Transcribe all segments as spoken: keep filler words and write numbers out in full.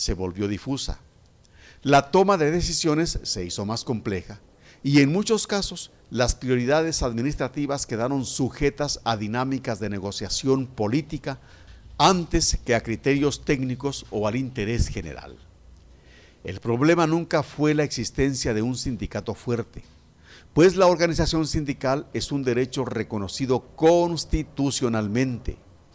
se volvió difusa. La toma de decisiones se hizo más compleja y en muchos casos las prioridades administrativas quedaron sujetas a dinámicas de negociación política antes que a criterios técnicos o al interés general. El problema nunca fue la existencia de un sindicato fuerte, pues la organización sindical es un derecho reconocido constitucionalmente.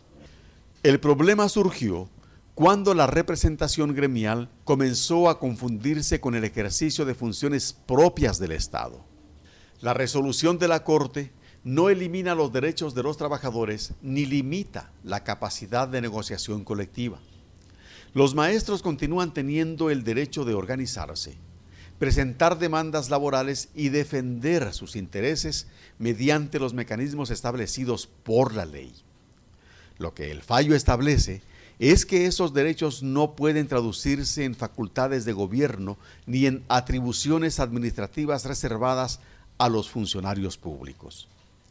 El problema surgió cuando la representación gremial comenzó a confundirse con el ejercicio de funciones propias del Estado. La resolución de la Corte no elimina los derechos de los trabajadores ni limita la capacidad de negociación colectiva. Los maestros continúan teniendo el derecho de organizarse, presentar demandas laborales y defender sus intereses mediante los mecanismos establecidos por la ley. Lo que el fallo establece es que esos derechos no pueden traducirse en facultades de gobierno ni en atribuciones administrativas reservadas a los funcionarios públicos.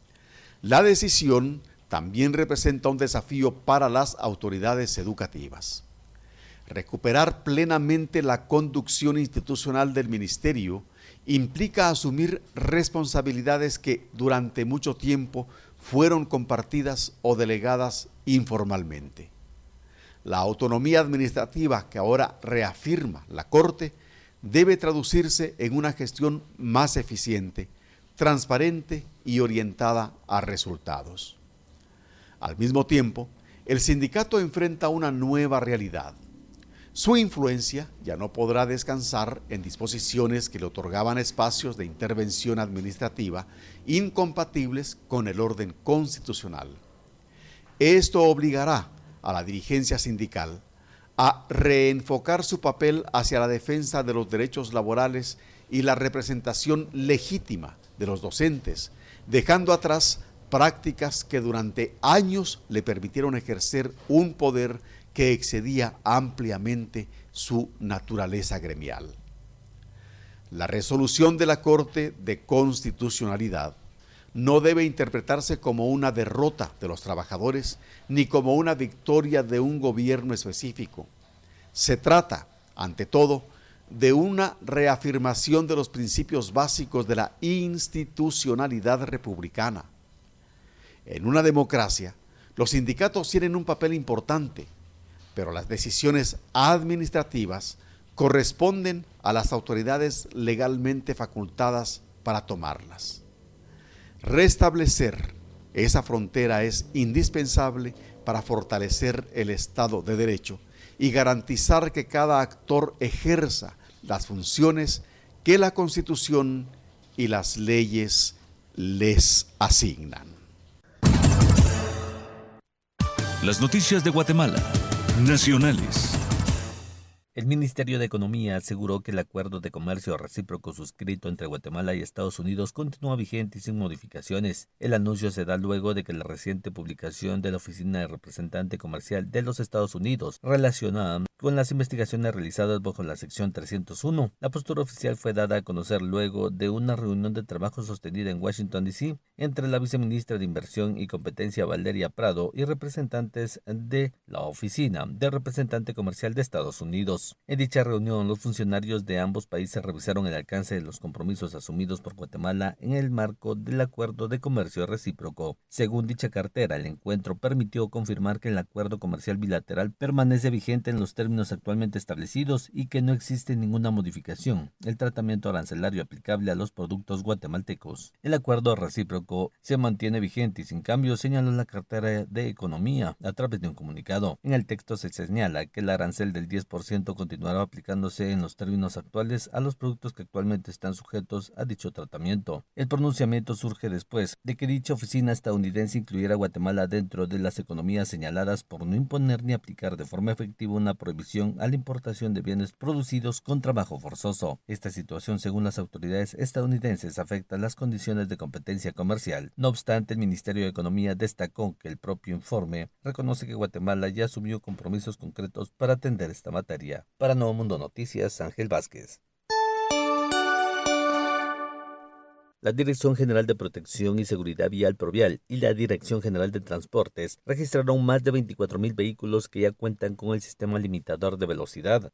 La decisión también representa un desafío para las autoridades educativas. Recuperar plenamente la conducción institucional del ministerio implica asumir responsabilidades que durante mucho tiempo fueron compartidas o delegadas informalmente. La autonomía administrativa que ahora reafirma la Corte debe traducirse en una gestión más eficiente, transparente y orientada a resultados. Al mismo tiempo, el sindicato enfrenta una nueva realidad. Su influencia ya no podrá descansar en disposiciones que le otorgaban espacios de intervención administrativa incompatibles con el orden constitucional. Esto obligará a la dirigencia sindical a reenfocar su papel hacia la defensa de los derechos laborales y la representación legítima de los docentes, dejando atrás prácticas que durante años le permitieron ejercer un poder que excedía ampliamente su naturaleza gremial. La resolución de la Corte de Constitucionalidad no debe interpretarse como una derrota de los trabajadores ni como una victoria de un gobierno específico. Se trata, ante todo, de una reafirmación de los principios básicos de la institucionalidad republicana. En una democracia, los sindicatos tienen un papel importante, pero las decisiones administrativas corresponden a las autoridades legalmente facultadas para tomarlas. Restablecer esa frontera es indispensable para fortalecer el Estado de Derecho y garantizar que cada actor ejerza las funciones que la Constitución y las leyes les asignan. Las noticias de Guatemala, nacionales. El Ministerio de Economía aseguró que el acuerdo de comercio recíproco suscrito entre Guatemala y Estados Unidos continúa vigente y sin modificaciones. El anuncio se da luego de que la reciente publicación de la Oficina de Representante Comercial de los Estados Unidos relacionada con las investigaciones realizadas bajo la sección trescientos uno. La postura oficial fue dada a conocer luego de una reunión de trabajo sostenida en Washington, D C entre la viceministra de Inversión y Competencia Valeria Prado y representantes de la Oficina de Representante Comercial de Estados Unidos. En dicha reunión, los funcionarios de ambos países revisaron el alcance de los compromisos asumidos por Guatemala en el marco del Acuerdo de Comercio Recíproco. Según dicha cartera, el encuentro permitió confirmar que el acuerdo comercial bilateral permanece vigente en los términos actualmente establecidos y que no existe ninguna modificación el tratamiento arancelario aplicable a los productos guatemaltecos. El acuerdo recíproco se mantiene vigente y sin cambio, señaló la cartera de Economía a través de un comunicado. En el texto se señala que el arancel del diez por ciento continuará aplicándose en los términos actuales a los productos que actualmente están sujetos a dicho tratamiento. El pronunciamiento surge después de que dicha oficina estadounidense incluyera a Guatemala dentro de las economías señaladas por no imponer ni aplicar de forma efectiva una prohibición a la importación de bienes producidos con trabajo forzoso. Esta situación, según las autoridades estadounidenses, afecta las condiciones de competencia comercial. No obstante, el Ministerio de Economía destacó que el propio informe reconoce que Guatemala ya asumió compromisos concretos para atender esta materia. Para Nuevo Mundo Noticias, Ángel Vázquez. La Dirección General de Protección y Seguridad Vial Provial y la Dirección General de Transportes registraron más de veinticuatro mil vehículos que ya cuentan con el sistema limitador de velocidad.